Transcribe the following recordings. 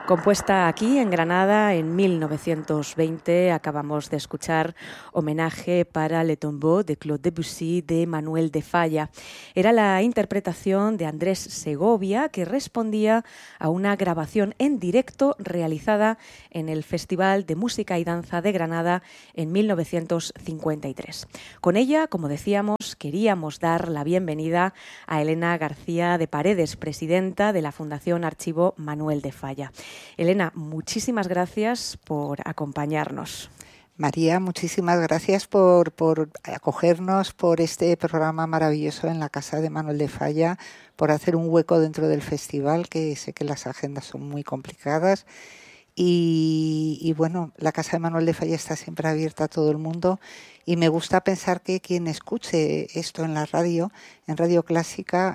Compuesta aquí en Granada en 1920, acabamos de escuchar Homenaje para Le Tombeau de Claude Debussy de Manuel de Falla. Era la interpretación de Andrés Segovia, que respondía a una grabación en directo realizada en el Festival de Música y Danza de Granada en 1953. Con ella, como decíamos, queríamos dar la bienvenida a Elena García de Paredes, presidenta de la Fundación Archivo Manuel de Falla. Elena, muchísimas gracias por acompañarnos. María, muchísimas gracias por acogernos, por este programa maravilloso en la Casa de Manuel de Falla, por hacer un hueco dentro del festival, que sé que las agendas son muy complicadas. Y bueno, la Casa de Manuel de Falla está siempre abierta a todo el mundo y me gusta pensar que quien escuche esto en la radio, en Radio Clásica,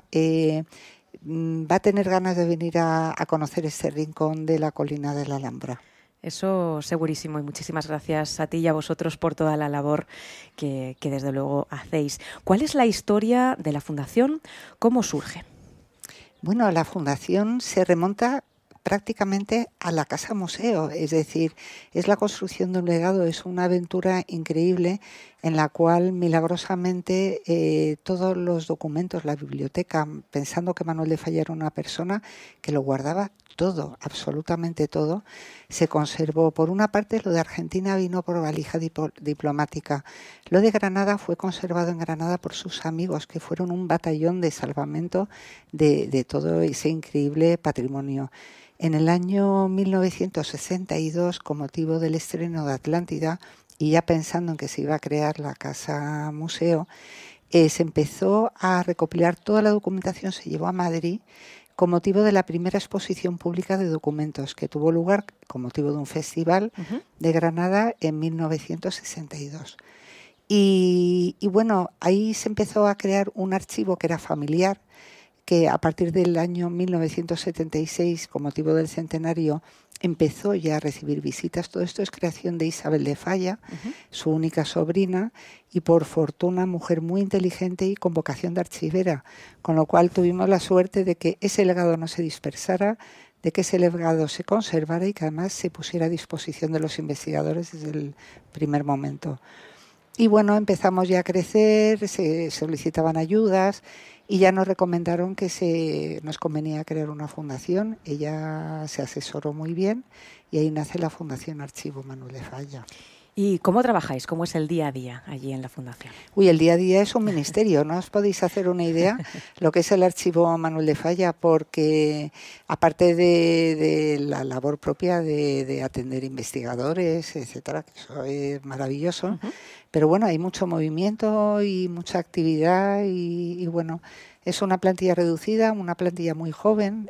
va a tener ganas de venir a conocer este rincón de la colina de la Alhambra. Eso segurísimo, y muchísimas gracias a ti y a vosotros por toda la labor que desde luego hacéis. ¿Cuál es la historia de la Fundación? ¿Cómo surge? Bueno, la Fundación se remonta prácticamente a la casa museo, es decir, es la construcción de un legado, es una aventura increíble en la cual milagrosamente todos los documentos, la biblioteca, pensando que Manuel de Falla era una persona que lo guardaba todo, absolutamente todo, se conservó. Por una parte, lo de Argentina vino por valija diplomática. Lo de Granada fue conservado en Granada por sus amigos, que fueron un batallón de salvamento de todo ese increíble patrimonio. En el año 1962, con motivo del estreno de Atlántida, y ya pensando en que se iba a crear la Casa Museo, se empezó a recopilar toda la documentación, se llevó a Madrid con motivo de la primera exposición pública de documentos que tuvo lugar con motivo de un festival de Granada en 1962. Y bueno, ahí se empezó a crear un archivo que era familiar, que a partir del año 1976, con motivo del centenario, empezó ya a recibir visitas. Todo esto es creación de Isabel de Falla, su única sobrina, y por fortuna mujer muy inteligente y con vocación de archivera, con lo cual tuvimos la suerte de que ese legado no se dispersara, de que ese legado se conservara y que además se pusiera a disposición de los investigadores desde el primer momento. Y bueno, empezamos ya a crecer, se solicitaban ayudas y ya nos recomendaron que nos convenía crear una fundación. Ella se asesoró muy bien y ahí nace la Fundación Archivo Manuel de Falla. ¿Y cómo trabajáis? ¿Cómo es el día a día allí en la Fundación? El día a día es un ministerio, no os podéis hacer una idea lo que es el Archivo Manuel de Falla, porque aparte de la labor propia de atender investigadores, etcétera, que eso es maravilloso, pero bueno, hay mucho movimiento y mucha actividad y bueno, es una plantilla reducida, una plantilla muy joven,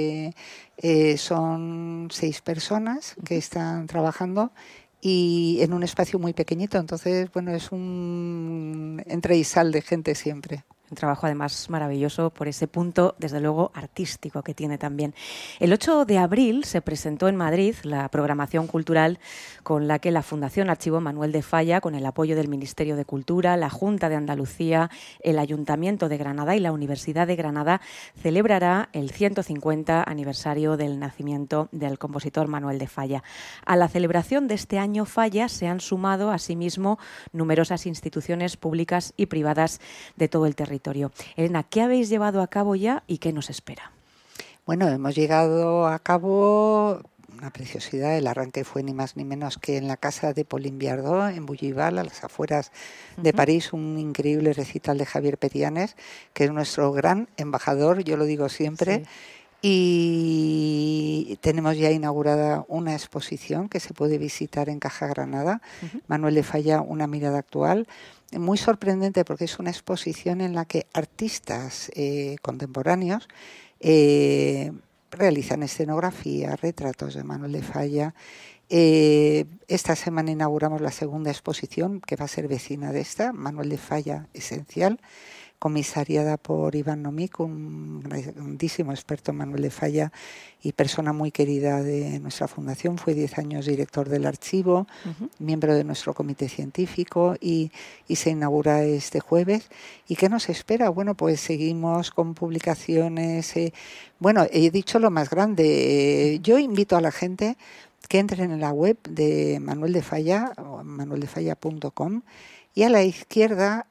son 6 personas que están trabajando y en un espacio muy pequeñito, entonces bueno, es un entre y sal de gente siempre. Un trabajo además maravilloso por ese punto, desde luego, artístico que tiene también. El 8 de abril se presentó en Madrid la programación cultural con la que la Fundación Archivo Manuel de Falla, con el apoyo del Ministerio de Cultura, la Junta de Andalucía, el Ayuntamiento de Granada y la Universidad de Granada, celebrará el 150 aniversario del nacimiento del compositor Manuel de Falla. A la celebración de este año Falla se han sumado asimismo numerosas instituciones públicas y privadas de todo el territorio. Elena, ¿qué habéis llevado a cabo ya y qué nos espera? Bueno, hemos llegado a cabo una preciosidad. El arranque fue ni más ni menos que en la casa de Pauline Viardot, en Bougival, a las afueras de París, un increíble recital de Javier Perianes, que es nuestro gran embajador, yo lo digo siempre. Sí. Y tenemos ya inaugurada una exposición que se puede visitar en Caja Granada, Manuel de Falla, una mirada actual. Muy sorprendente porque es una exposición en la que artistas contemporáneos realizan escenografía, retratos de Manuel de Falla. Esta semana inauguramos la segunda exposición, que va a ser vecina de esta, Manuel de Falla Esencial, comisariada por Iván Nomic, un grandísimo experto en Manuel de Falla y persona muy querida de nuestra fundación. Fue 10 años director del archivo, miembro de nuestro comité científico y se inaugura este jueves. ¿Y qué nos espera? Bueno, pues seguimos con publicaciones. Bueno, he dicho lo más grande. Yo invito a la gente que entren en la web de Manuel de Falla, manueldefalla.com, y a la izquierda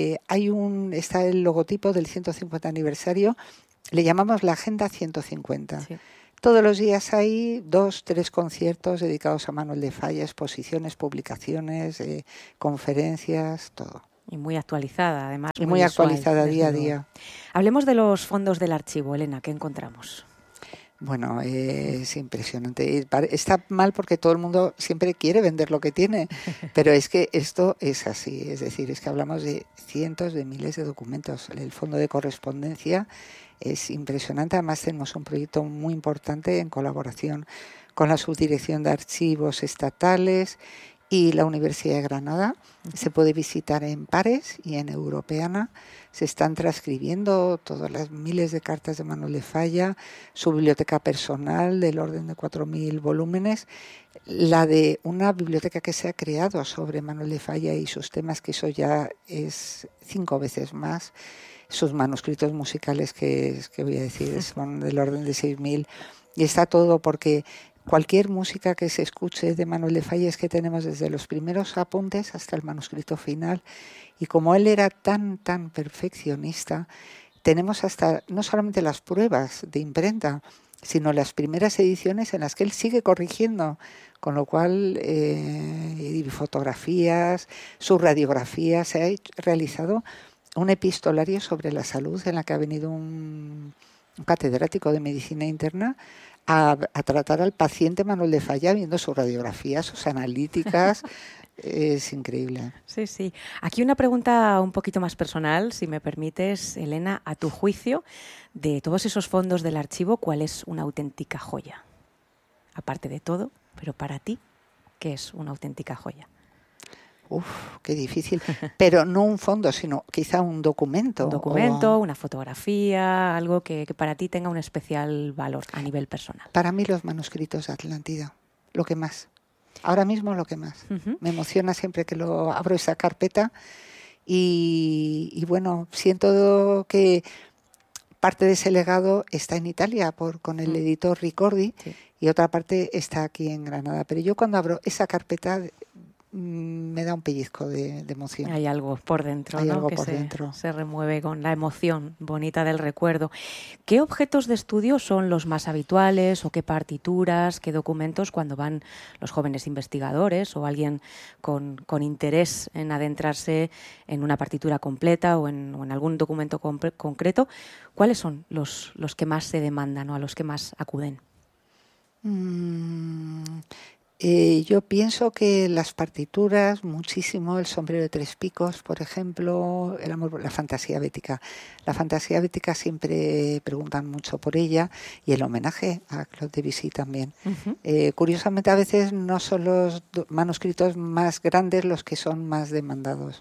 está el logotipo del 150 aniversario, le llamamos la Agenda 150. Sí. Todos los días hay 2, 3 conciertos dedicados a Manuel de Falla, exposiciones, publicaciones, conferencias, todo. Y muy actualizada, además. Y muy visual, actualizada día a día. Hablemos de los fondos del archivo, Elena, ¿qué encontramos? Bueno, es impresionante. Está mal porque todo el mundo siempre quiere vender lo que tiene, pero es que esto es así. Es decir, es que hablamos de cientos de miles de documentos. El fondo de correspondencia es impresionante. Además, tenemos un proyecto muy importante en colaboración con la Subdirección de Archivos Estatales y la Universidad de Granada. Se puede visitar en Pares y en Europeana. Se están transcribiendo todas las miles de cartas de Manuel de Falla, su biblioteca personal del orden de 4.000 volúmenes, la de una biblioteca que se ha creado sobre Manuel de Falla y sus temas, que eso ya es 5 veces más, sus manuscritos musicales que voy a decir son del orden de 6.000, y está todo porque cualquier música que se escuche de Manuel de Falla es que tenemos desde los primeros apuntes hasta el manuscrito final. Y como él era tan perfeccionista, tenemos hasta no solamente las pruebas de imprenta, sino las primeras ediciones en las que él sigue corrigiendo, con lo cual fotografías, sus radiografías, se ha realizado un epistolario sobre la salud en la que ha venido un catedrático de medicina interna a tratar al paciente Manuel de Falla viendo sus radiografías, sus analíticas. Es increíble. Sí, sí. Aquí una pregunta un poquito más personal, si me permites, Elena. A tu juicio, de todos esos fondos del archivo, ¿cuál es una auténtica joya? Aparte de todo, pero para ti, ¿qué es una auténtica joya? Qué difícil. Pero no un fondo, sino quizá un documento. Un documento, una fotografía, algo que para ti tenga un especial valor a nivel personal. Para mí los manuscritos de Atlántida, lo que más. Ahora mismo lo que más. Me emociona siempre que lo abro esa carpeta y bueno, siento que parte de ese legado está en Italia con el editor Ricordi, sí, y otra parte está aquí en Granada. Pero yo cuando abro esa carpeta me da un pellizco de emoción. Hay algo por dentro, Hay ¿no? algo que por dentro. Se remueve con la emoción bonita del recuerdo. ¿Qué objetos de estudio son los más habituales o qué partituras, qué documentos cuando van los jóvenes investigadores o alguien con interés en adentrarse en una partitura completa o en algún documento concreto? ¿Cuáles son los que más se demandan o a los que más acuden? Yo pienso que las partituras, muchísimo, el sombrero de 3 picos, por ejemplo, la fantasía bética. La fantasía bética siempre preguntan mucho por ella y el homenaje a Claude Debussy también. Curiosamente, a veces no son los manuscritos más grandes los que son más demandados.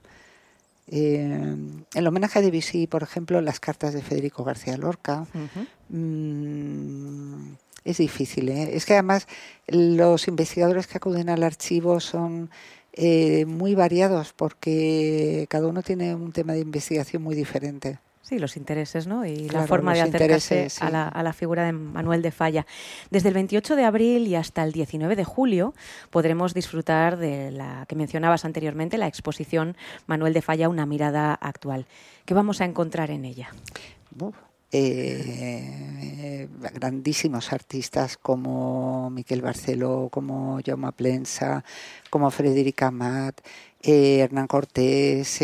El homenaje a Debussy, por ejemplo, las cartas de Federico García Lorca. Es difícil, ¿eh? Es que además los investigadores que acuden al archivo son muy variados porque cada uno tiene un tema de investigación muy diferente. Sí, los intereses, ¿no? Y claro, la forma de acercarse sí, a la figura de Manuel de Falla. Desde el 28 de abril y hasta el 19 de julio podremos disfrutar de la que mencionabas anteriormente, la exposición Manuel de Falla, una mirada actual. ¿Qué vamos a encontrar en ella? Grandísimos artistas como Miquel Barceló, como Jaume Plensa, como Frederica Amat, Hernán Cortés,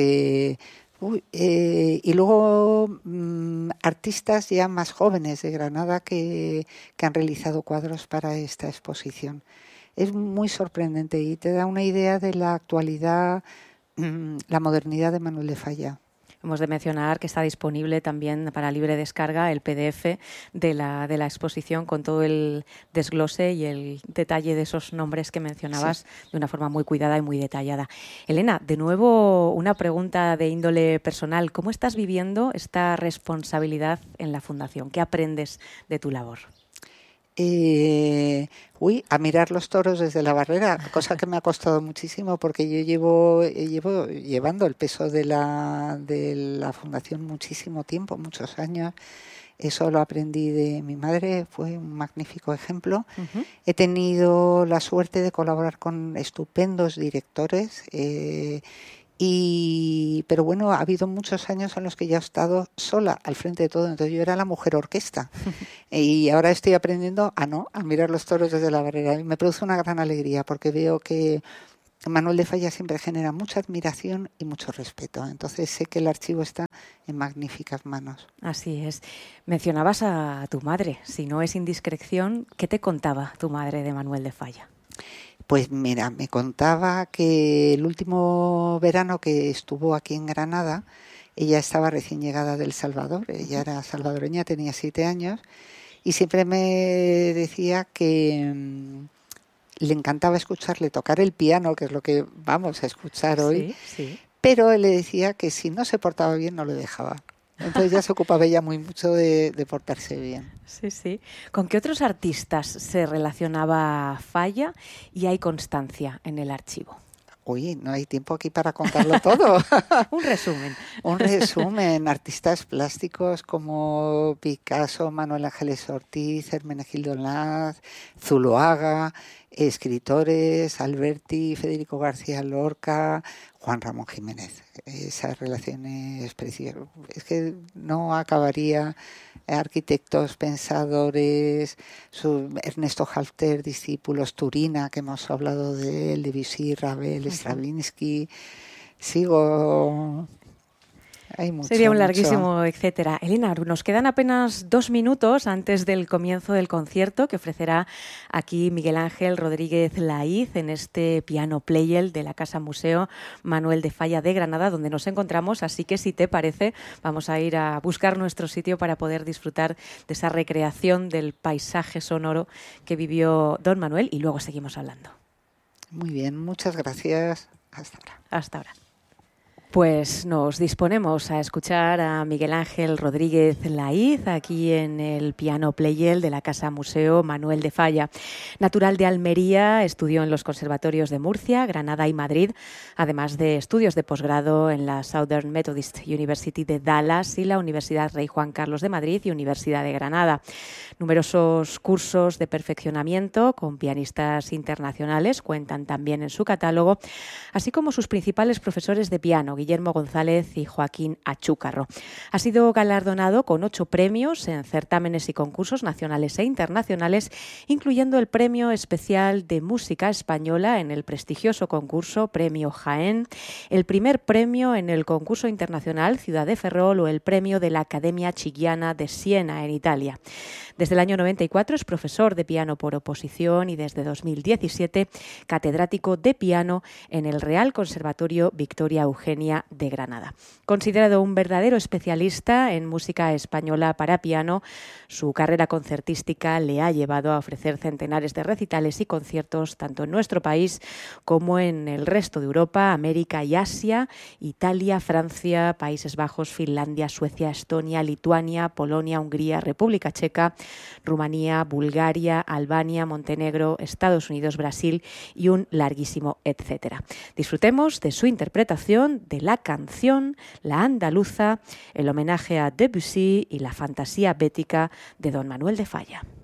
y luego artistas ya más jóvenes de Granada que han realizado cuadros para esta exposición. Es muy sorprendente y te da una idea de la actualidad, la modernidad de Manuel de Falla. Hemos de mencionar que está disponible también para libre descarga el PDF de la exposición con todo el desglose y el detalle de esos nombres que mencionabas de una forma muy cuidada y muy detallada. Elena, de nuevo una pregunta de índole personal. ¿Cómo estás viviendo esta responsabilidad en la Fundación? ¿Qué aprendes de tu labor? A mirar los toros desde la barrera, cosa que me ha costado muchísimo porque yo llevo llevando el peso de la fundación muchísimo tiempo, muchos años. Eso lo aprendí de mi madre, fue un magnífico ejemplo. Uh-huh. He tenido la suerte de colaborar con estupendos directores. Pero bueno, ha habido muchos años en los que ya he estado sola al frente de todo, entonces yo era la mujer orquesta y ahora estoy aprendiendo a mirar los toros desde la barrera y me produce una gran alegría porque veo que Manuel de Falla siempre genera mucha admiración y mucho respeto, entonces sé que el archivo está en magníficas manos. Así es. Mencionabas a tu madre, si no es indiscreción, ¿qué te contaba tu madre de Manuel de Falla? Pues mira, me contaba que el último verano que estuvo aquí en Granada, ella estaba recién llegada de El Salvador, ella era salvadoreña, tenía 7 años, y siempre me decía que le encantaba escucharle tocar el piano, que es lo que vamos a escuchar hoy, sí. Pero él le decía que si no se portaba bien no lo dejaba. Entonces ya se ocupaba ella mucho de portarse bien. Sí, sí. ¿Con qué otros artistas se relacionaba Falla y hay constancia en el archivo? Uy, no hay tiempo aquí para contarlo todo. Un resumen. Un resumen. Artistas plásticos como Picasso, Manuel Ángeles Ortiz, Hermenegildo Laz, Zuloaga, escritores, Alberti, Federico García Lorca, Juan Ramón Jiménez. Esas relaciones preciosas. Es que no acabaría. Arquitectos, pensadores, Ernesto Halffter, discípulos, Turina, que hemos hablado de él, Debussy, Ravel, Stravinsky. Sigo... Hay mucho, sería un larguísimo etcétera. Elena, nos quedan apenas 2 minutos antes del comienzo del concierto que ofrecerá aquí Miguel Ángel Rodríguez Laíz en este piano playel de la Casa Museo Manuel de Falla de Granada, donde nos encontramos. Así que, si te parece, vamos a ir a buscar nuestro sitio para poder disfrutar de esa recreación del paisaje sonoro que vivió don Manuel y luego seguimos hablando. Muy bien, muchas gracias. Hasta ahora. Hasta ahora. Pues nos disponemos a escuchar a Miguel Ángel Rodríguez Laíz aquí en el piano playel de la Casa Museo Manuel de Falla. Natural de Almería, estudió en los conservatorios de Murcia, Granada y Madrid, además de estudios de posgrado en la Southern Methodist University de Dallas y la Universidad Rey Juan Carlos de Madrid y Universidad de Granada. Numerosos cursos de perfeccionamiento con pianistas internacionales cuentan también en su catálogo, así como sus principales profesores de piano, Guillermo González y Joaquín Achúcarro. Ha sido galardonado con 8 premios en certámenes y concursos nacionales e internacionales, incluyendo el Premio Especial de Música Española en el prestigioso concurso Premio Jaén, el primer premio en el concurso internacional Ciudad de Ferrol o el premio de la Academia Chigiana de Siena, en Italia. Desde el año 94 es profesor de piano por oposición y desde 2017 catedrático de piano en el Real Conservatorio Victoria Eugenia de Granada. Considerado un verdadero especialista en música española para piano, su carrera concertística le ha llevado a ofrecer centenares de recitales y conciertos tanto en nuestro país como en el resto de Europa, América y Asia, Italia, Francia, Países Bajos, Finlandia, Suecia, Estonia, Lituania, Polonia, Hungría, República Checa, Rumanía, Bulgaria, Albania, Montenegro, Estados Unidos, Brasil y un larguísimo etcétera. Disfrutemos de su interpretación de la canción La Andaluza, el homenaje a Debussy y la fantasía bética de don Manuel de Falla.